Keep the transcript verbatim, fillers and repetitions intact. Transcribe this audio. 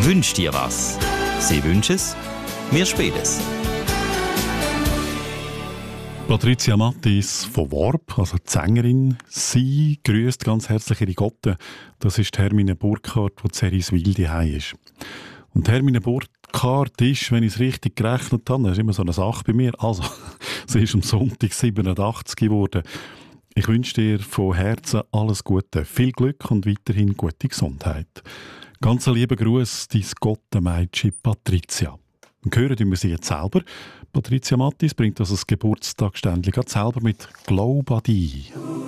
Wünsch dir was. Sie wünschen es, wir spielen es. Patricia Mattis von Warp, also die Sängerin, sie grüßt ganz herzlich ihre Gotte. Das ist Hermine Burkhardt, die Zeriswil daheim ist. Und Hermine Burkhardt ist, wenn ich es richtig gerechnet habe, das ist immer so eine Sache bei mir, also sie ist am Sonntag siebenundachtzig geworden. Ich wünsche dir von Herzen alles Gute, viel Glück und weiterhin gute Gesundheit. Ganz lieben Gruß, dein Gottenmädchen Patricia. Und hören wir sie jetzt selber. Patricia Mattis bringt also das Geburtstagsständchen selber mit «Glaub an dich».